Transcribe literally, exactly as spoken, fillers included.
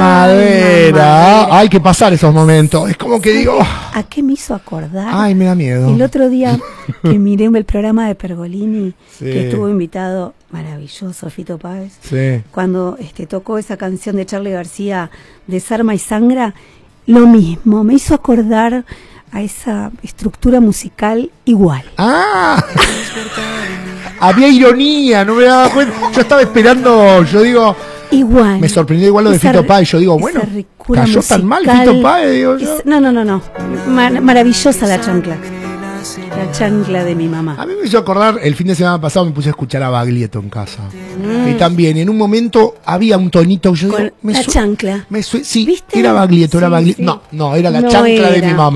mamadera. mamadera. Hay que pasar esos momentos. Es como que digo... ¿A qué me hizo acordar? Ay, me da miedo. El otro día que miré el programa de Pergolini, Sí. que estuvo invitado, maravilloso, Fito Páez, Sí. cuando este, tocó esa canción de Charly García, Desarma y Sangra, lo mismo, me hizo acordar a esa estructura musical igual. Ah, había ironía, no me daba cuenta. Yo estaba esperando, yo digo, Igual. me sorprendió igual lo de Esa Fito re- Páez. Yo digo, esa bueno, ricura cayó tan mal musical. Fito Páez, digo yo. Es- no, no, no, no. Mar- maravillosa la chancla. La chancla de mi mamá. A mí me hizo acordar, el fin de semana pasado me puse a escuchar a Baglietto en casa. Y también, en un momento había un tonito, yo Con digo, me la su- chancla. me su- sí, ¿Viste? era Baglietto, era Sí, Baglietto. sí. No, no, era la No chancla de era. mi mamá.